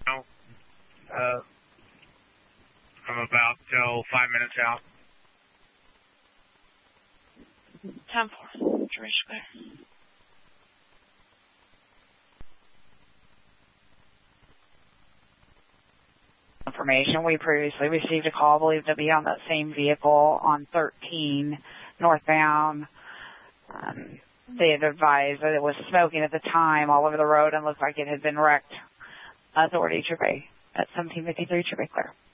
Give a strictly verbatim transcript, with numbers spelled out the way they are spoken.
No. Uh, I'm about, oh, five minutes out. Time for George Square. Information. We previously received a call believed to be on that same vehicle on thirteen northbound. Um, they had advised that it was smoking at the time all over the road and looked like it had been wrecked. Authority Trooper at seventeen fifty-three, Trooper clear.